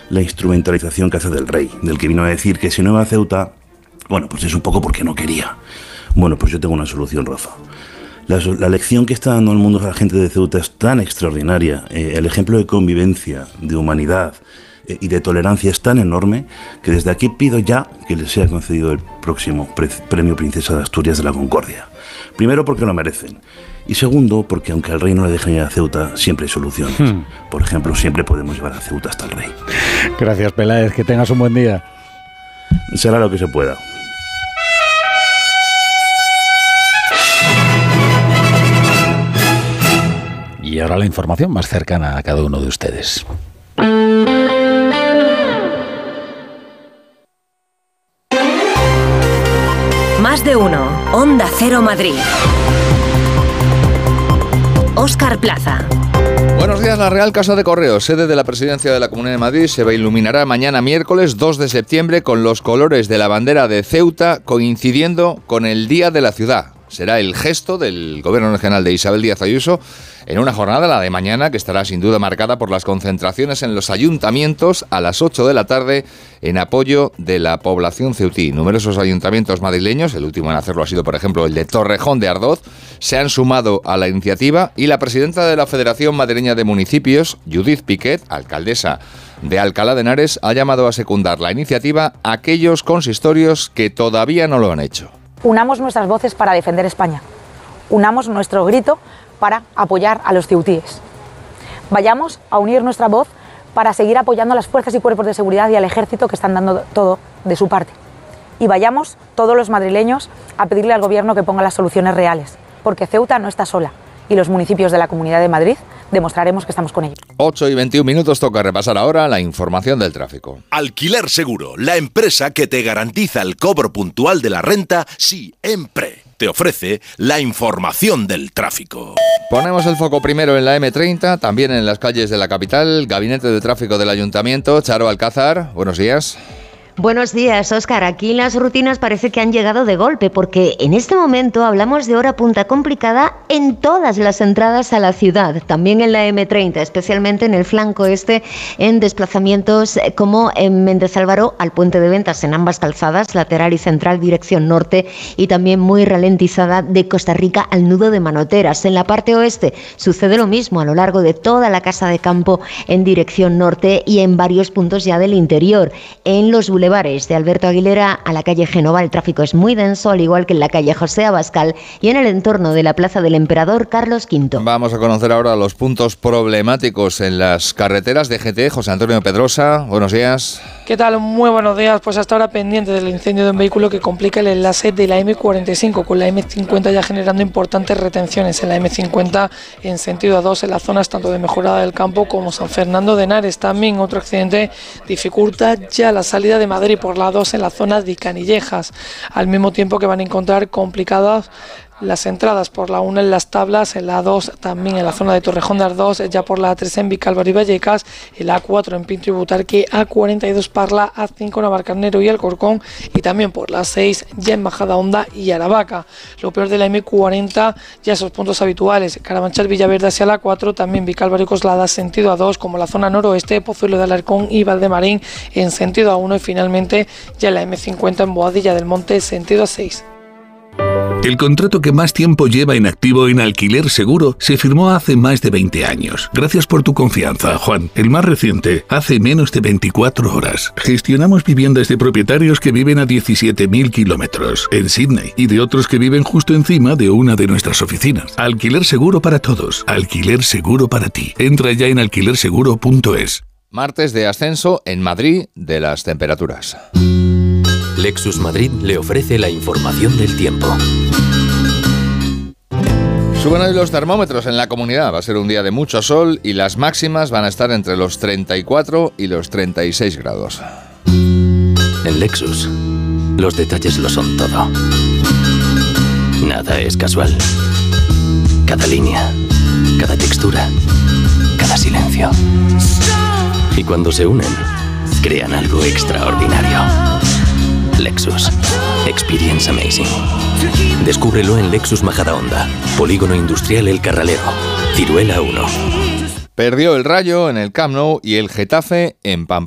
la instrumentalización que hace del rey, del que vino a decir que si no iba a Ceuta, bueno, pues es un poco porque no quería. Bueno, pues yo tengo una solución, Rafa. La lección que está dando al mundo a la gente de Ceuta es tan extraordinaria, el ejemplo de convivencia, de humanidad y de tolerancia es tan enorme, que desde aquí pido ya que les sea concedido el próximo Premio Princesa de Asturias de la Concordia. Primero porque lo merecen, y segundo porque aunque al rey no le dejen ir a Ceuta, siempre hay soluciones. Por ejemplo, siempre podemos llevar a Ceuta hasta el rey. Gracias, Peláez, que tengas un buen día. Será lo que se pueda. Y ahora la información más cercana a cada uno de ustedes. Más de uno. Onda Cero Madrid. Óscar Plaza. Buenos días. La Real Casa de Correos, sede de la Presidencia de la Comunidad de Madrid, se iluminará mañana miércoles 2 de septiembre con los colores de la bandera de Ceuta coincidiendo con el Día de la Ciudad. Será el gesto del Gobierno Regional de Isabel Díaz Ayuso en una jornada, la de mañana, que estará sin duda marcada por las concentraciones en los ayuntamientos a las 8 de la tarde en apoyo de la población ceutí. Numerosos ayuntamientos madrileños, el último en hacerlo ha sido, por ejemplo, el de Torrejón de Ardoz, se han sumado a la iniciativa y la presidenta de la Federación Madrileña de Municipios, Judith Piquet, alcaldesa de Alcalá de Henares, ha llamado a secundar la iniciativa a aquellos consistorios que todavía no lo han hecho. Unamos nuestras voces para defender España. Unamos nuestro grito para apoyar a los ceutíes. Vayamos a unir nuestra voz para seguir apoyando a las fuerzas y cuerpos de seguridad y al ejército que están dando todo de su parte. Y vayamos todos los madrileños a pedirle al gobierno que ponga las soluciones reales, porque Ceuta no está sola y los municipios de la Comunidad de Madrid demostraremos que estamos con ellos. 8:21, toca repasar ahora la información del tráfico. Alquiler Seguro, la empresa que te garantiza el cobro puntual de la renta siempre. Te ofrece la información del tráfico. Ponemos el foco primero en la M30, también en las calles de la capital. Gabinete de Tráfico del Ayuntamiento, Charo Alcázar, buenos días. Buenos días, Óscar. Aquí las rutinas parece que han llegado de golpe, porque en este momento hablamos de hora punta complicada en todas las entradas a la ciudad, también en la M30, especialmente en el flanco este, en desplazamientos como en Méndez Álvaro al Puente de Ventas, en ambas calzadas, lateral y central, dirección norte, y también muy ralentizada de Costa Rica al nudo de Manoteras. En la parte oeste sucede lo mismo a lo largo de toda la Casa de Campo en dirección norte y en varios puntos ya del interior. En los bulevares de Alberto Aguilera a la calle Génova el tráfico es muy denso, al igual que en la calle José Abascal y en el entorno de la Plaza del Emperador Carlos V. Vamos a conocer ahora los puntos problemáticos en las carreteras de GT. José Antonio Pedrosa, buenos días. ¿Qué tal? Muy buenos días. Pues hasta ahora pendiente del incendio de un vehículo que complica el enlace de la M45 con la M50 ya generando importantes retenciones en la M50 en sentido A2 en las zonas tanto de Mejorada del Campo como San Fernando de Henares. También otro accidente dificulta ya la salida de Madrid por la A2 en la zona de Canillejas, al mismo tiempo que van a encontrar complicadas las entradas por la 1 en Las Tablas, en la A2 también en la zona de Torrejón de Ardoz, ya por la A3 en Vicálvaro y Vallecas, en la A4 en Pinto y Butarque, A42 Parla, A5 Navalcarnero y Alcorcón, y también por la 6 ya en Majadahonda y Aravaca. Lo peor de la M40, ya esos puntos habituales, Carabanchel, Villaverde hacia la 4, también Vicálvaro y Coslada sentido A2, como la zona noroeste, Pozuelo de Alarcón y Valdemarín en sentido A1, y finalmente ya la M50 en Boadilla del Monte sentido A6. El contrato que más tiempo lleva en activo en Alquiler Seguro se firmó hace más de 20 años. Gracias por tu confianza, Juan. El más reciente, hace menos de 24 horas. Gestionamos viviendas de propietarios que viven a 17.000 kilómetros en Sydney y de otros que viven justo encima de una de nuestras oficinas. Alquiler Seguro para todos. Alquiler Seguro para ti. Entra ya en alquilerseguro.es. Martes de ascenso en Madrid de las temperaturas. Lexus Madrid le ofrece la información del tiempo. Suben hoy los termómetros en la comunidad. Va a ser un día de mucho sol y las máximas van a estar entre los 34 y los 36 grados. En Lexus, los detalles lo son todo. Nada es casual. Cada línea, cada textura, cada silencio. Y cuando se unen, crean algo extraordinario. Lexus. Experience amazing. Descúbrelo en Lexus Majadahonda, Polígono Industrial El Carralero, Ciruela 1. Perdió el Rayo en el Camp Nou y el Getafe en Pamplona.